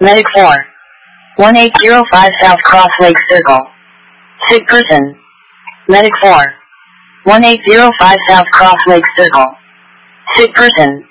Medic 4. 1805 South Cross Lake Circle. Sick person. Medic 4. 1805 South Cross Lake Circle. Sick person.